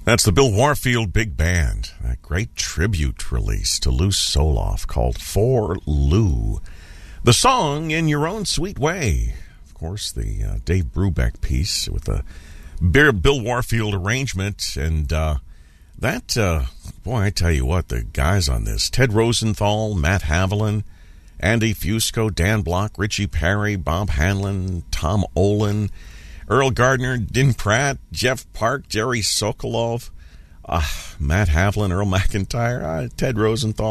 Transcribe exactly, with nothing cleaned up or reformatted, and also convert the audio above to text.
That's the Bill Warfield Big Band. That great tribute release to Lou Soloff called For Lou. The song, In Your Own Sweet Way. Of course, the uh, Dave Brubeck piece with the Bill Warfield arrangement. And uh, that, uh, boy, I tell you what, the guys on this, Ted Rosenthal, Matt Haviland, Andy Fusco, Dan Block, Richie Perry, Bob Hanlon, Tom Olin, Earl Gardner, Din Pratt, Jeff Park, Jerry Sokolov, uh, Matt Haviland, Earl McIntyre, uh, Ted Rosenthal.